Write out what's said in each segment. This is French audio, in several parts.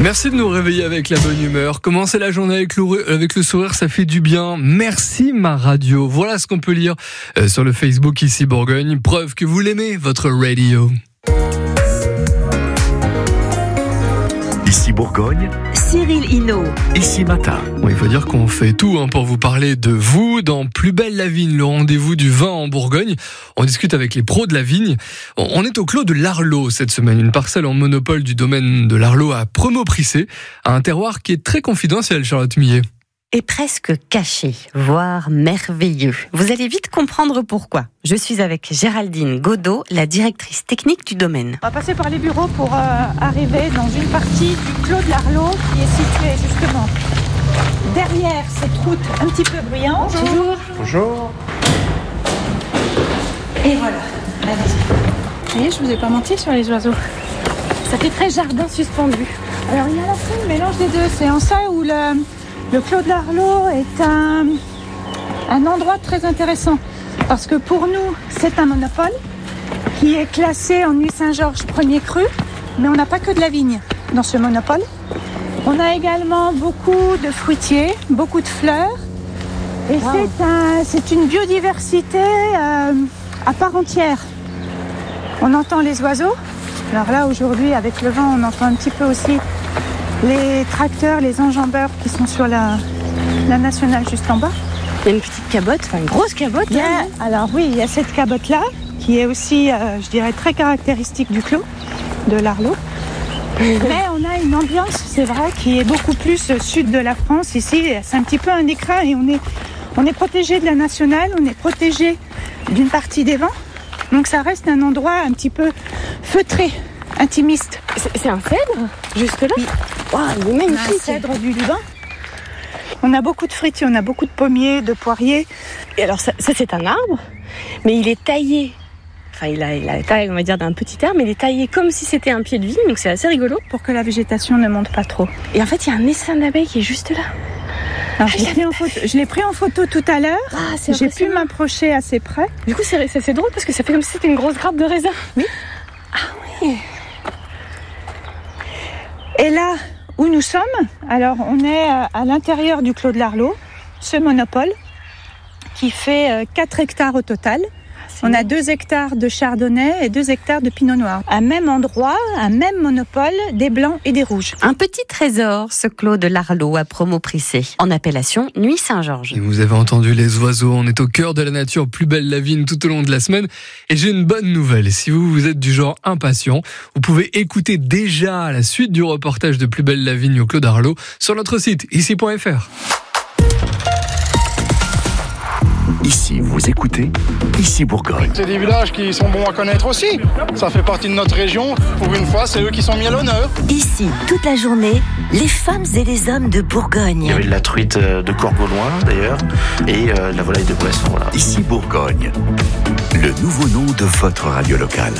Merci de nous réveiller avec la bonne humeur. Commencer la journée avec le sourire, ça fait du bien. Merci ma radio. Voilà ce qu'on peut lire sur le Facebook Ici Bourgogne. Preuve que vous l'aimez, votre radio. Ici Bourgogne, Cyril Hinault. Ici Matin. Oui, il faut dire qu'on fait tout pour vous parler de vous dans Plus belle la vigne, le rendez-vous du vin en Bourgogne. On discute avec les pros de la vigne. On est au clos de l'Arlot cette semaine, une parcelle en monopole du domaine de l'Arlot à Promauprissé, un terroir qui est très confidentiel, Charlotte Millet. Et presque caché, voire merveilleux. Vous allez vite comprendre pourquoi. Je suis avec Géraldine Godot, la directrice technique du domaine. On va passer par les bureaux pour arriver dans une partie du clos de l'Arlot qui est située justement derrière cette route un petit peu bruyante. Bonjour. Bonjour. Et voilà, la maison. Vous voyez, je vous ai pas menti sur les oiseaux. Ça fait très jardin suspendu. Alors il y a la fois le mélange des deux. C'est en ça où le clos de l'Arlot est un endroit très intéressant. Parce que pour nous, c'est un monopole qui est classé en Nuits Saint-Georges premier cru. Mais on n'a pas que de la vigne dans ce monopole. On a également beaucoup de fruitiers, beaucoup de fleurs. Et c'est une biodiversité à part entière. On entend les oiseaux. Alors là, aujourd'hui, avec le vent, on entend un petit peu aussi les tracteurs, les enjambeurs qui sont sur la nationale juste en bas. Il y a une petite cabote, enfin une grosse cabote. Alors oui, il y a cette cabote-là qui est aussi, je dirais, très caractéristique du clos de l'Arlot. Mais on a une ambiance, c'est vrai, qui est beaucoup plus sud de la France. Ici, c'est un petit peu un écrin et on est protégé de la nationale, on est protégé d'une partie des vents. Donc ça reste un endroit un petit peu feutré, intimiste. C'est un cèdre, juste là. Oui. Wow, il est magnifique. Un cèdre du Liban. On a beaucoup de fruitiers, on a beaucoup de pommiers, de poiriers. Et alors ça c'est un arbre, mais il est taillé. Enfin, il a la taille, on va dire, d'un petit arbre, mais il est taillé comme si c'était un pied de vigne, donc c'est assez rigolo. Pour que la végétation ne monte pas trop. Et en fait, il y a un essaim d'abeilles qui est juste là. Alors, je l'ai pris en photo tout à l'heure. Ah, c'est J'ai pu m'approcher assez près. Du coup, c'est drôle parce que ça fait comme si c'était une grosse grappe de raisin. Oui. Ah oui. Et là où nous sommes, alors on est à l'intérieur du clos de l'Arlot, ce monopole qui fait 4 hectares au total. On a 2 hectares de chardonnay et 2 hectares de pinot noir. À même endroit, un même monopole, des blancs et des rouges. Un petit trésor, ce clos de l'Arlot à Promauprissé, en appellation Nuits Saint-Georges. Et vous avez entendu les oiseaux, on est au cœur de la nature, plus belle la vigne tout au long de la semaine. Et j'ai une bonne nouvelle, si vous êtes du genre impatient, vous pouvez écouter déjà la suite du reportage de Plus belle la vigne au clos d'Arlot sur notre site, ici.fr. Ici, vous écoutez Ici Bourgogne. C'est des villages qui sont bons à connaître aussi. Ça fait partie de notre région. Pour une fois, c'est eux qui sont mis à l'honneur. Ici, toute la journée, les femmes et les hommes de Bourgogne. Il y avait de la truite de Courgauloin d'ailleurs et de la volaille de Poisson. Voilà. Ici Bourgogne, le nouveau nom de votre radio locale.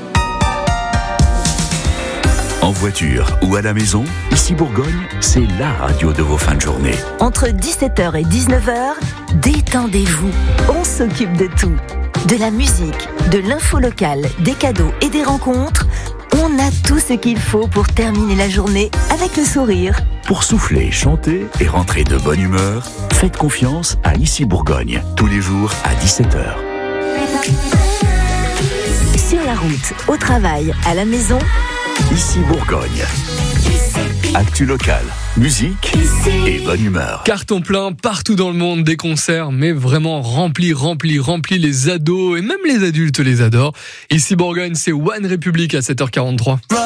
En voiture ou à la maison, Ici Bourgogne, c'est la radio de vos fins de journée. Entre 17h et 19h, détendez-vous. On s'occupe de tout. De la musique, de l'info locale, des cadeaux et des rencontres. On a tout ce qu'il faut pour terminer la journée avec le sourire. Pour souffler, chanter et rentrer de bonne humeur, faites confiance à Ici Bourgogne, tous les jours à 17h. Sur la route, au travail, à la maison, Ici Bourgogne. Actu locale, musique et bonne humeur. Carton plein partout dans le monde, des concerts, mais vraiment remplis. Les ados et même les adultes les adorent. Ici Bourgogne, c'est One Republic à 7h43.